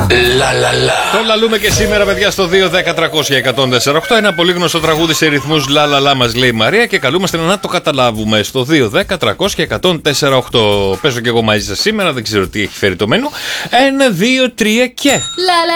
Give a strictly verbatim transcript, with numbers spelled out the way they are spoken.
Λα, λα, λα. Το λαλούμε και σήμερα, παιδιά, στο δύο δέκα τριακόσια εκατόν τέσσερα οκτώ. Ένα πολύ γνωστό τραγούδι σε ρυθμούς λα, λα, λα, μας λέει η Μαρία και καλούμαστε να το καταλάβουμε στο δύο δέκα τριακόσια εκατόν τέσσερα οκτώ. Παίζω κι εγώ μαζί σας σήμερα, δεν ξέρω τι έχει φέρει το μενού. Ένα, δύο, τρία και. Λα, λα,